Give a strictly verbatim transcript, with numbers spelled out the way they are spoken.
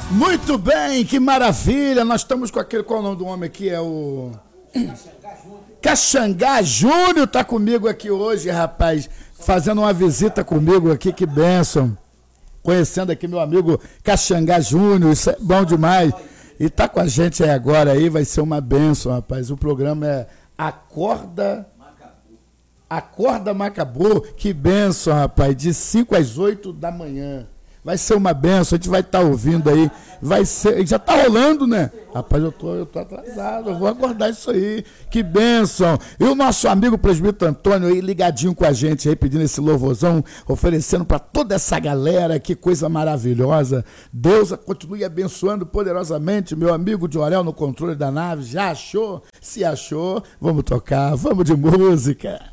Muito bem, que maravilha. Nós estamos com aquele, qual é o nome do homem aqui? É o Caxangá Júnior, tá comigo aqui hoje, rapaz, fazendo uma visita comigo aqui, que bênção. Conhecendo aqui meu amigo Caxangá Júnior, isso é bom demais. E tá com a gente aí agora aí, vai ser uma bênção, rapaz. O programa é Acorda Acorda Macabu, que bênção, rapaz, de cinco às oito da manhã. Vai ser uma benção, a gente vai estar tá ouvindo aí, vai ser, já está rolando, né? Rapaz, eu tô, eu tô atrasado, eu vou aguardar isso aí, que bênção. E o nosso amigo presbítero Antônio aí, ligadinho com a gente aí, pedindo esse louvorzão, oferecendo para toda essa galera, que coisa maravilhosa. Deus continue abençoando poderosamente, meu amigo Jorel no controle da nave, já achou? Se achou, vamos tocar, vamos de música.